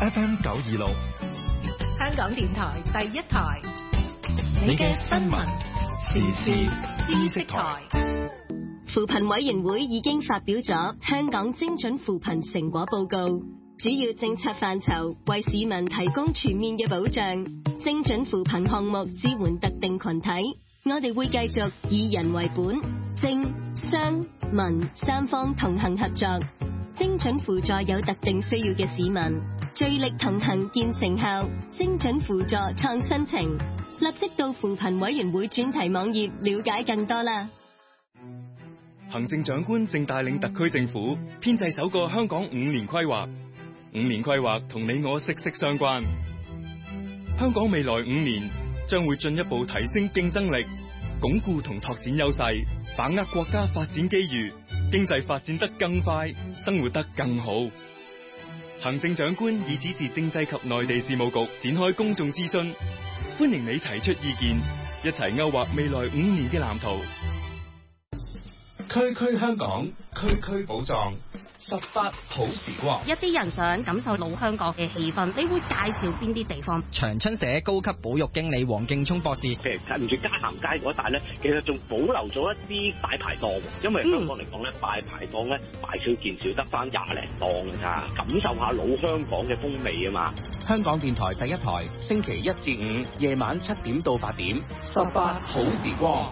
FM 926， 香港電台第一台，你嘅新聞時事知識台。 扶貧委員會已經發表咗香港精準扶貧成果報告，主要政策範疇為市民提供全面嘅保障，精準扶貧項目支援特定群體。我哋會繼續以人為本，政、商、民三方同行合作，精準輔助有特定需要嘅市民，聚力同行見成效，精準輔助創新程。立即到扶貧委員會專題網頁了解更多啦。 行政長官正帶領特區政府編製首個香港5年規劃，5年規劃同你我息息相關。香港未來5年將會進一步提升競爭力，鞏固同拓展優勢，把握國家發展機遇，經濟發展得更快，生活得更好。行政長官已指示政制及內地事務局展開公眾諮詢，歡迎你提出意見，一齊勾畫未來5年嘅藍圖。 區區香港，區區寶藏，18好時光。 一啲人想感受老香港嘅氣氛，你會介紹邊啲地方？ 長春社高級保育經理黃敬聰博士， 譬如近住嘉咸街嗰一帶咧，其實仲保留咗一啲大排檔，因為香港嚟講咧，大排檔咧大少見少，得翻20零檔㗎咋，感受下老香港嘅風味啊嘛。 香港電台第一台，星期1至5夜晚7點到8點，18好時光。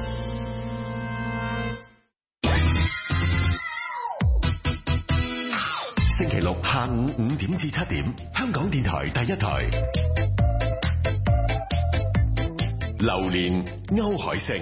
星期六下午5點至7點，香港電台第一台。榴蓮歐海星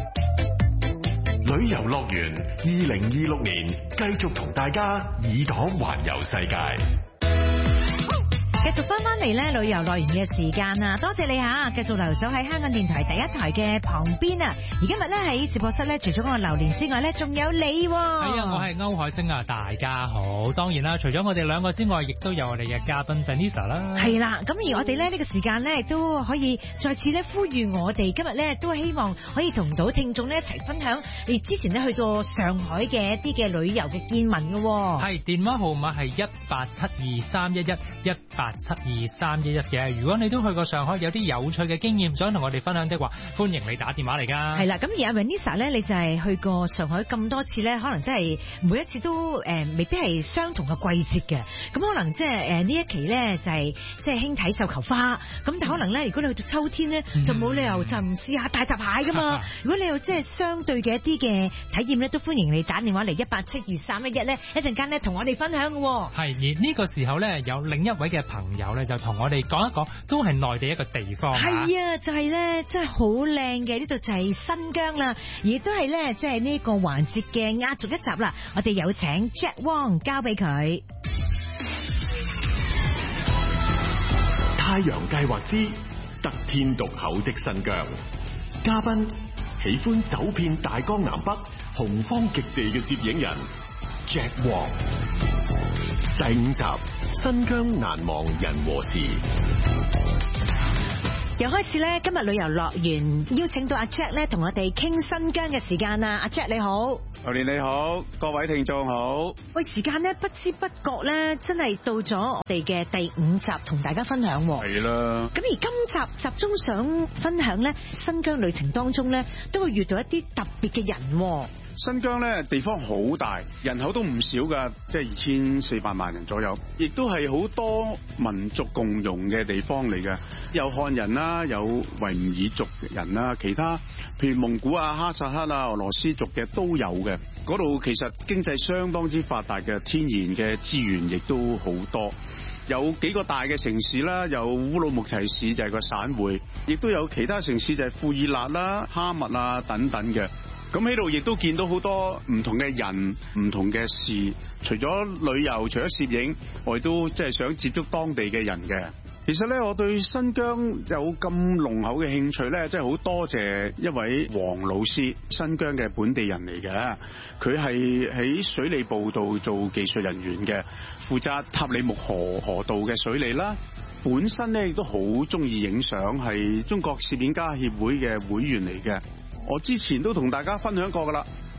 旅遊樂園2026年繼續同大家耳朵環遊世界。 繼續翻嚟咧旅遊樂園嘅時間啊！多謝你吓，繼續留守喺香港電台第一台嘅旁邊啊！而今日咧喺直播室咧，除咗我榴蓮之外咧，仲有你。係啊，我係歐海星啊！大家好，當然啦，除咗我哋兩個之外，亦都有我哋嘅嘉賓 Vanessa 啦。 係啦，咁而我哋咧呢個時間咧都可以再次咧呼籲我哋今日咧都希望可以同到聽眾咧一齊分享你之前咧去到上海嘅一啲嘅旅遊嘅見聞嘅。 係，電話號碼係1872311，1872311嘅。如果你都去過上海，有啲有趣嘅經驗想同我哋分享的話，歡迎你打電話嚟㗎。 係啦，咁而阿 Vanessa 咧，你就係去過上海咁多次咧，可能都係每一次都未必係相同嘅季節嘅。咁可能即係呢一期咧就係即係興睇繡球花，咁但可能咧如果你去到秋天咧，就冇理由就唔試下大閘蟹㗎嘛。如果你有即係相對嘅一啲嘅體驗咧，都歡迎你打電話嚟1872311咧，一陣間咧同我哋分享嘅。 係，而呢個時候咧有另一位嘅朋友咧就同我哋講一講，都係內地一個地方。 係啊，就係咧真係好靚嘅，呢度就係新疆啦，而都係咧即係呢個環節嘅壓軸一集啦。我哋有請 Jack Wong 交俾佢。 太陽計劃之得天獨厚的新疆，嘉賓喜歡走遍大江南北、洪荒極地嘅攝影人 Jack Wong。第5集新疆難忘人和事。 又開始咧，今日旅遊樂園邀請到阿 Jack 咧，同我哋傾新疆嘅時間啊！阿 Jack 你好， 榴蓮你好，各位聽眾好。 喂，時間咧不知不覺咧，真係到咗我哋嘅第5集，同大家分享。 係啦。咁而今集集中想分享咧，新疆旅程當中咧，都會遇到一啲特別嘅人。 新疆咧地方好大，人口都唔少噶，即係2400萬人左右，亦都係好多民族共融嘅地方嚟嘅。有漢人啦，有維吾爾族人啦，其他譬如蒙古啊、哈薩克啊、俄羅斯族嘅都有嘅。嗰度其實經濟相當之發達嘅，天然嘅資源亦都好多。有幾個大嘅城市啦，有烏魯木齊市就係個省會，亦都有其他城市就係庫爾勒啦、哈密啊等等嘅。咁喺度亦都見到好多唔同嘅人、唔同嘅事。除咗旅遊，除咗攝影，我亦都即係想接觸當地嘅人嘅。其實咧，我對新疆有咁濃厚嘅興趣咧，真係好多謝一位黃老師，新疆嘅本地人嚟嘅。佢係喺水利部度做技術人員嘅，負責塔里木河道嘅水利啦。本身咧亦都好中意影相，係中國攝影家協會嘅會員嚟嘅。我之前都同大家分享過噶啦。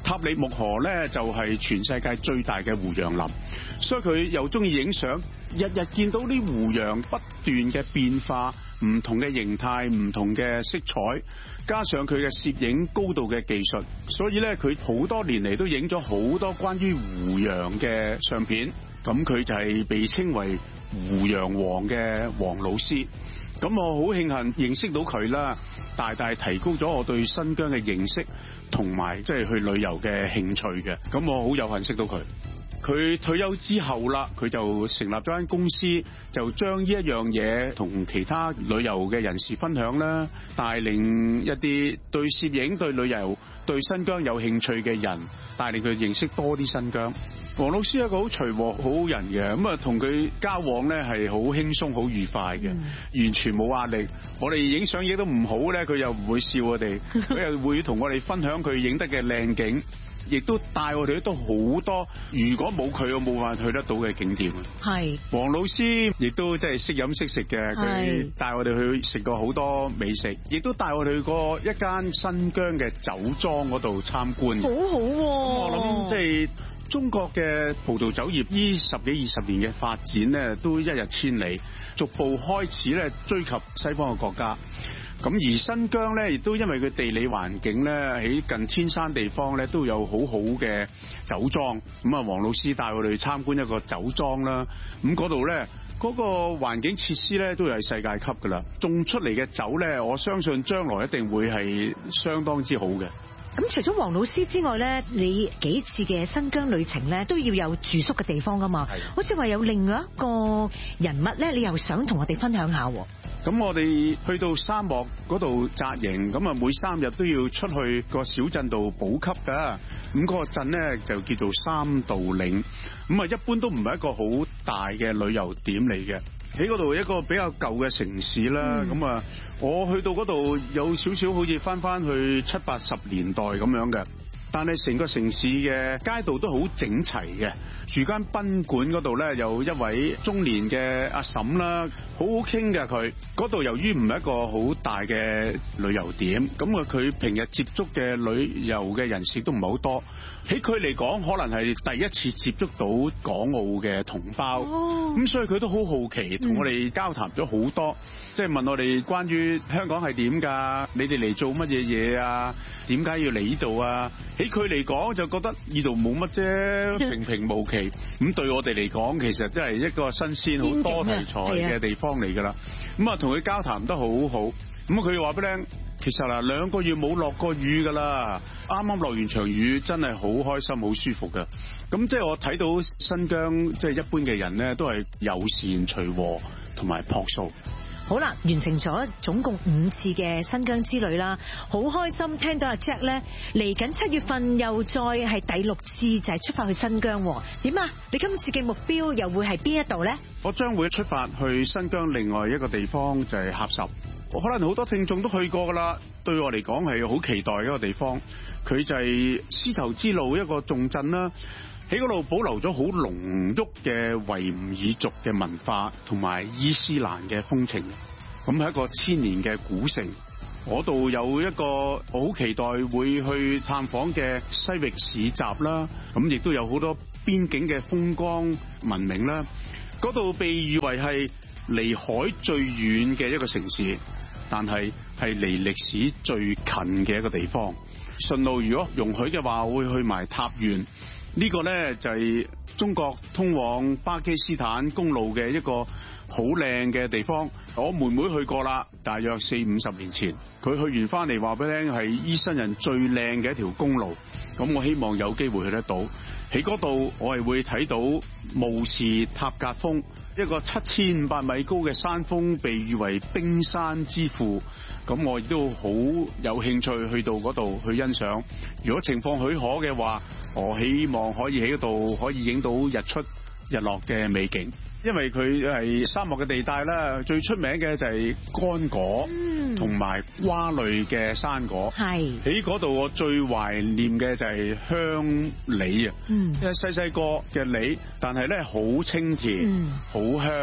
塔里木河咧就係全世界最大嘅湖洋林，所以佢又中意影相，日日見到啲湖洋不斷嘅變化，唔同嘅形態，唔同嘅色彩，加上佢嘅攝影高度嘅技術，所以咧佢好多年嚟都影咗好多關於湖洋嘅相片。咁佢就係被稱為湖洋王嘅黃老師。咁我好慶幸認識到佢啦，大大提高咗我對新疆嘅認識同埋即係去旅遊嘅興趣嘅。咁我好有幸識到佢。佢退休之後啦，佢就成立咗間公司，就將呢一樣嘢同其他旅遊嘅人士分享啦，帶領一啲對攝影、對旅遊、對新疆有興趣嘅人，帶領佢認識多啲新疆。黃老師係一個好隨和好人嘅，咁啊同佢交往咧係好輕鬆好愉快嘅，完全冇壓力。我哋影相影得唔好咧，佢又唔會笑我哋，佢又會同我哋分享佢影得嘅靚景，亦都帶我哋去到好多如果冇佢我冇辦法去得到嘅景點。係黃老師亦都真係識飲識食嘅，佢帶我哋去食過好多美食，亦都帶我哋去過一間新疆嘅酒莊嗰度參觀。好好喎！我諗即係中國嘅葡萄酒業呢10幾20年嘅發展咧，都一日千里，逐步開始咧追及西方嘅國家。咁而新疆咧，亦都因為佢地理環境咧，喺近天山地方咧，都有好好嘅酒莊。咁啊，黃老師帶我哋去參觀一個酒莊啦。咁嗰度咧，嗰個環境設施咧，都係世界級噶啦。種出嚟嘅酒咧，我相信將來一定會係相當之好嘅。 咁除咗黃老師之外咧，你幾次嘅新疆旅程咧都要有住宿嘅地方噶嘛？好似話有另外一個人物咧，你又想同我哋分享下喎。咁我哋去到沙漠嗰度紮營，咁啊每3日都要出去個小鎮度補給噶。咁嗰個鎮咧就叫做三道嶺，咁啊一般都唔係一個好大嘅旅遊點嚟嘅。喺嗰度一個比較舊嘅城市啦，咁啊，我去到嗰度有少少好似翻去70、80年代咁樣嘅，但係成個城市嘅街道都好整齊嘅。住間賓館嗰度咧，有一位中年嘅阿嬸啦，好好傾嘅佢。嗰度由於唔係一個好大嘅旅遊點，咁啊佢平日接觸嘅旅遊嘅人士都唔係好多。喺佢嚟講，可能係第一次接觸到港澳嘅同胞，咁所以佢都好好奇，同我哋交談咗好多，即係問我哋關於香港係點㗎，你哋嚟做乜嘢嘢啊？點解要嚟呢度啊？喺佢嚟講就覺得呢度冇乜啫，平平無奇。咁對我哋嚟講，其實真係一個新鮮好多題材嘅地方嚟㗎啦。咁啊，同佢交談得好好。咁佢話俾你聽，其實嗱2個月冇落過雨㗎啦，啱啱落完場雨，真係好開心好舒服㗎。咁即係我睇到新疆即係一般嘅人咧，都係友善隨和同埋樸素。好啦，完成咗總共5次嘅新疆之旅啦，好開心聽到阿 Jack 咧嚟緊7月份又再係第6次就係出發去新疆。點啊？你今次嘅目標又會係邊一度咧？我將會出發去新疆另外一個地方就係喀什。可能好多聽眾都去過噶啦，對我嚟講係好期待嘅一個地方。佢就係絲綢之路一個重鎮啦。喺嗰度保留咗好濃郁嘅維吾爾族嘅文化同埋伊斯蘭嘅風情，咁係一個1000年嘅古城。嗰度有一個我好期待會去探訪嘅西域市集啦，咁亦都有好多邊境嘅風光文明啦。嗰度被譽為係離海最遠嘅一個城市，但係離歷史最近嘅一個地方。順路如果容許嘅話，會去埋塔縣。呢個呢，就係中國通往巴基斯坦公路嘅一個好靚嘅地方。我妹妹去過啦，大約40-50年前，佢去完翻嚟話俾你聽係伊斯蘭人最靚嘅一條公路。咁我希望有機會去得到。喺嗰度我係會睇到慕士塔格峰，一個7500米高嘅山峰，被譽為冰山之父。咁我亦都好有興趣去到嗰度去欣賞。如果情況許可嘅話，我希望可以喺嗰度可以影到日出日落嘅美景。因為佢係沙漠嘅地帶啦，最出名嘅就係乾果同埋瓜類嘅山果。係喺嗰度我最懷念嘅就係香梨啊，因為細細個嘅梨，但係咧好清甜，好香。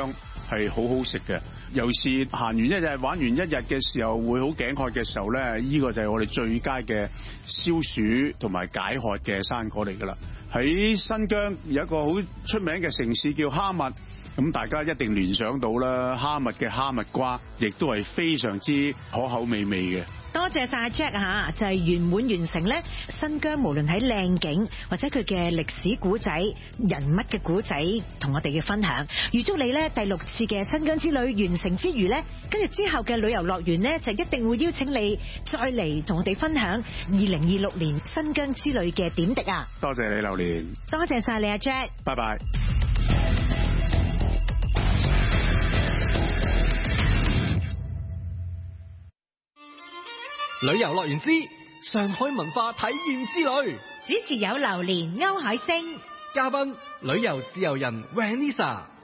係好好食嘅。尤其是行完一日玩完一日嘅時候，會好頸渴嘅時候咧，呢個就係我哋最佳嘅消暑同埋解渴嘅生果嚟噶啦。喺新疆有一個好出名嘅城市叫哈密，咁大家一定聯想到啦，哈密嘅哈密瓜亦都係非常之可口美味嘅。 多謝晒 Jack 吓，就係圓滿完成咧新疆無論喺靚景或者佢嘅歷史古仔、人物嘅古仔同我哋嘅分享。預祝你咧第6次嘅新疆之旅完成之餘咧，跟住之後嘅旅遊樂園咧就一定會邀請你再嚟同我哋分享2026年新疆之旅嘅點滴啊！ 多謝你榴蓮， 多謝晒你啊 Jack， 拜拜。 旅遊樂園之上海文化體驗之旅， 主持有榴蓮、歐海星， 嘉賓旅遊自由人 Vanessa。